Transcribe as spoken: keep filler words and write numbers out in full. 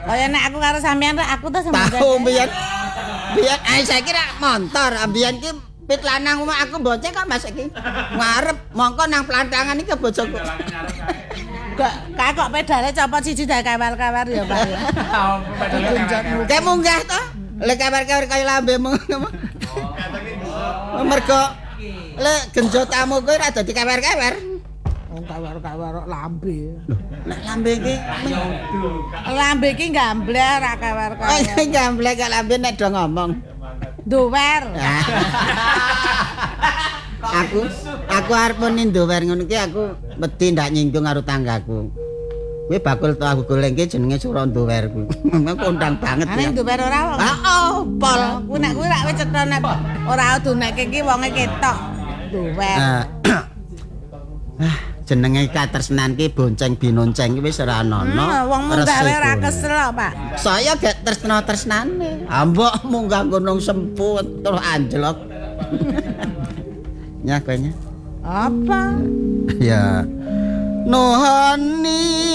Kaya nek aku karo sampean rek aku tuh sampean. Tahu mbiyen. Mbiyen ae saiki ra montor, mbiyen ki pit lanang omah aku bocah kok Mas iki. Ngarep mongko nang plantangan iki bojoku. Kok kae kok pedale copot siji dak kawar-kawar ya, Pak. Kayak munggah to. Lek kawar-kawar kaya lambemu ngono. Mergo lek genjotamu kuwi ra dadi kawar-kawar. Wong kawar-kawar kok lambe. Lek lambe iki Lambe iki gamblek ra kawar-kawar. oh gamblek kok lambe nek do ngomong. Duwer. aku aku arep muni ndower ngono ki aku wedi ndak nyinggung karo tanggaku. Kuwi bakul to aku goleng ki jenenge Sura Ndower kuwi. Kondang banget ya. Ane duwer ora wong. Heeh, pol. Ku nek kuwi rak wis cetha nek ora dunekke iki wonge ketok. Duwer. Ah, jenenge katresnan ki bonceng binonceng ki wis ora ana. Wong mung gawe ora kesel kok, Pak. Saya gak tresna-tresnane. Ambok munggah gunung sempu terus anjlok. Nya kowe nya. Apa? Ya. Nuhoni